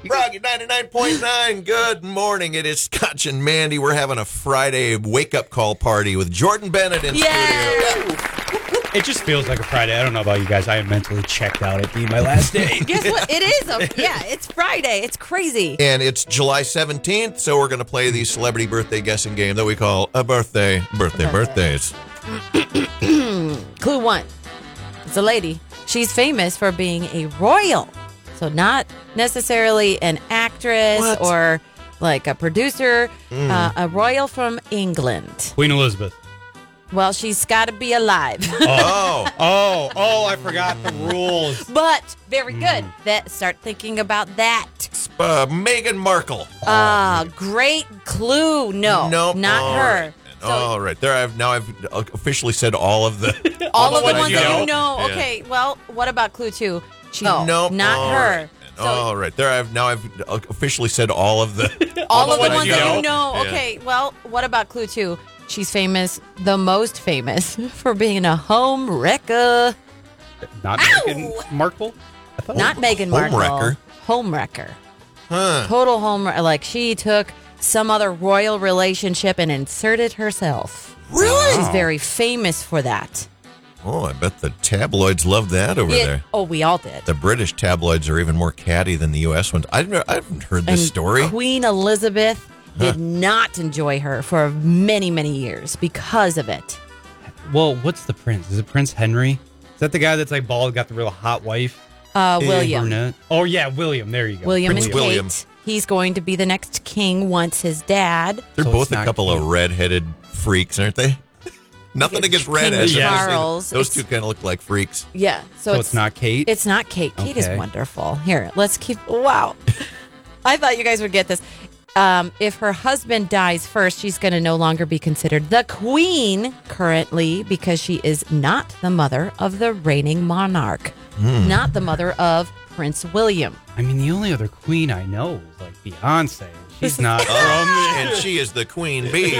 Froggy 99.9. Good morning. It is Scotch and Mandy. We're having a Friday wake-up call party with Jordan Bennett in studio. It just feels like a Friday. I don't know about you guys. I am mentally checked out. It being my last day. Guess what? It is. It's Friday. It's crazy. And it's July 17th, so we're going to play the celebrity birthday guessing game that we call a birthdays. Clue 1. It's a lady. She's famous for being a royal. So not necessarily an actress or like a producer. A royal from England. Queen Elizabeth. Well, she's got to be alive. Oh, I forgot the rules. But very good. Start thinking about that. Meghan Markle. Great clue. No, Nope. not her. So, all right. There, I've officially said all of the all of the ones you that you know. Yeah. Okay. Well, what about clue 2? Nope. Not all her. Right. All right. There, I've officially said all of the all of the ones that you know. Yeah. Okay. Well, what about clue 2? She's famous, the most famous, for being a home wrecker. Not Meghan Markle? Not Meghan Markle. Home wrecker? Home wrecker. Huh. Total home wrecker. Like she took some other royal relationship and inserted herself. Really? She's very famous for that. Oh, I bet the tabloids love that over there. Oh, we all did. The British tabloids are even more catty than the U.S. ones. I haven't heard this story. Queen Elizabeth did not enjoy her for many, many years because of it. Well, what's the prince? Is it Prince Henry? Is that the guy that's like bald, got the real hot wife? William. Brunette? Oh, yeah, William. There you go. William Prince and William. Kate. He's going to be the next king once his dad. They're So both it's a not couple of cute. red-headed freaks, aren't they? Nothing against redheads. King I'm just saying Charles. those two kind of look like freaks. Yeah. So it's not Kate? It's not Kate. Kate is Okay. wonderful. Here, let's keep. Wow. I thought you guys would get this. If her husband dies first, she's going to no longer be considered the queen currently because she is not the mother of the reigning monarch, not the mother of Prince William. I mean, the only other queen I know is like Beyonce. She's not from... And she is the queen bee.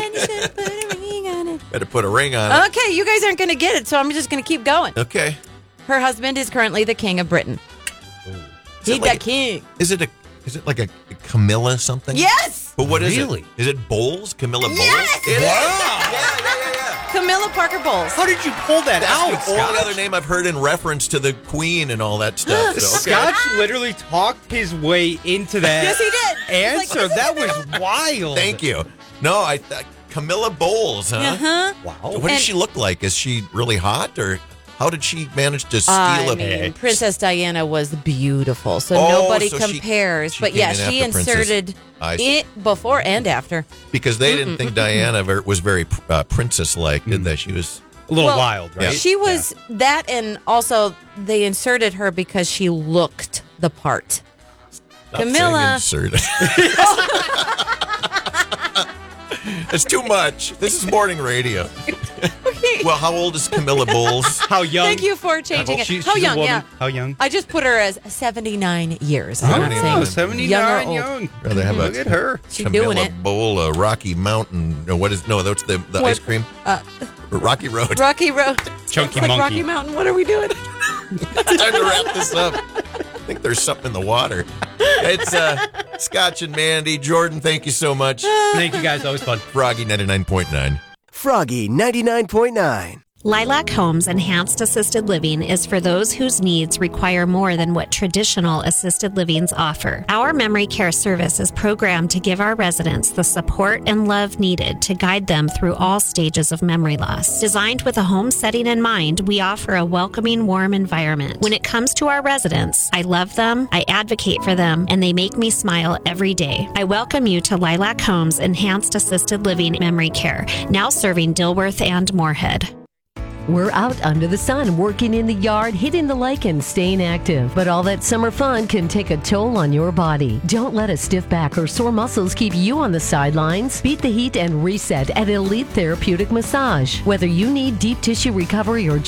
Had to put a ring on it. Okay, you guys aren't going to get it, so I'm just going to keep going. Okay. Her husband is currently the king of Britain. He's the king. Is it like a Camilla something? Yes! But what is Really? it? Is it Bowles? Camilla Bowles? Yes! It is? Yeah. Camilla Parker Bowles. How did you pull that That's the only other name I've heard in reference to the queen and all that stuff. So, okay. Scotch literally talked his way into that Yes, he did. He's answer. like, that was wild. Thank you. No, Camilla Bowles, huh? Uh-huh. Wow. What does she look like? Is she really hot, or how did she manage to steal Princess Diana was beautiful, so Oh, nobody so she compares. But came yeah, in she after Princess. inserted I see. it before and after. Because they didn't think Diana was very princess-like, did they? She was... A little Well, wild, right? She was that, and also they inserted her because she looked the part. Camilla. Inserted. It's too much. This is morning radio. Well, how old is Camilla Bowles? How young? Thank you for changing it. She's How a young? woman. Yeah. How young? I just put her as 79 years. I'm not 79. saying 79 young or old. young. Rather have Look at her. She's Camilla doing it. Bowl, Rocky Mountain. No, what is? No, that's the What? ice cream. Rocky Road. Rocky Road. Chunky It's like monkey. Rocky Mountain. What are we doing? It's time to wrap this up. I think there's something in the water. It's Scotch and Mandy. Jordan, thank you so much. Thank you guys. Always fun. Froggy 99.9. Froggy 99.9. Lilac Homes Enhanced Assisted Living is for those whose needs require more than what traditional assisted livings offer. Our memory care service is programmed to give our residents the support and love needed to guide them through all stages of memory loss. Designed with a home setting in mind, we offer a welcoming, warm environment. When it comes to our residents, I love them, I advocate for them, and they make me smile every day. I welcome you to Lilac Homes Enhanced Assisted Living Memory Care, now serving Dilworth and Moorhead. We're out under the sun, working in the yard, hitting the lake, and staying active. But all that summer fun can take a toll on your body. Don't let a stiff back or sore muscles keep you on the sidelines. Beat the heat and reset at Elite Therapeutic Massage. Whether you need deep tissue recovery or